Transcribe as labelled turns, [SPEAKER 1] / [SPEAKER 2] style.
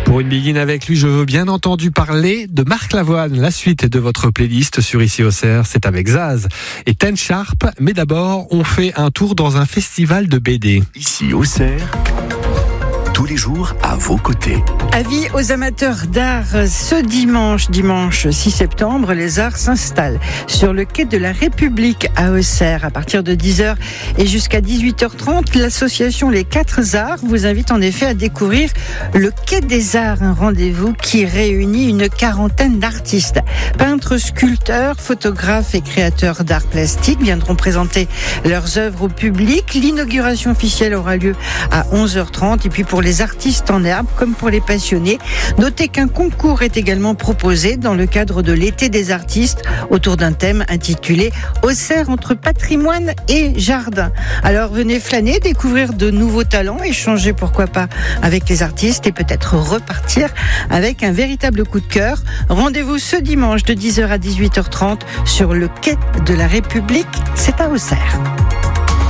[SPEAKER 1] Pour une begin avec lui, je veux bien entendu parler de Marc Lavoine. La suite de votre playlist sur Ici Auxerre, c'est avec Zaz et Ten Sharp. Mais d'abord, on fait un tour dans un festival de BD.
[SPEAKER 2] Ici Auxerre, tous les jours à vos côtés.
[SPEAKER 3] Avis aux amateurs d'art, ce dimanche 6 septembre, les arts s'installent sur le quai de la République à Auxerre. À partir de 10h et jusqu'à 18h30, l'association Les 4 Arts vous invite en effet à découvrir le quai des arts, un rendez-vous qui réunit une quarantaine d'artistes. Peintres, sculpteurs, photographes et créateurs d'art plastique viendront présenter leurs œuvres au public. L'inauguration officielle aura lieu à 11h30 et puis pour les artistes en herbe comme pour les passionnés, notez qu'un concours est également proposé dans le cadre de l'été des artistes autour d'un thème intitulé Auxerre entre patrimoine et jardin. Alors venez flâner, découvrir de nouveaux talents, échanger pourquoi pas avec les artistes et peut-être repartir avec un véritable coup de cœur. Rendez-vous ce dimanche de 10h à 18h30 sur le quai de la République, c'est à Auxerre.